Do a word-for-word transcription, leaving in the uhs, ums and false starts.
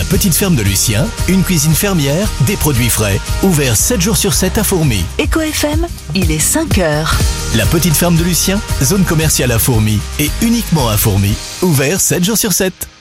petite ferme de Lucien, une cuisine fermière, des produits frais. Ouvert sept jours sur sept à Fourmies. Eco F M, il est cinq heures. La petite ferme de Lucien, zone commerciale à Fourmies et uniquement à Fourmies. Ouvert sept jours sur sept.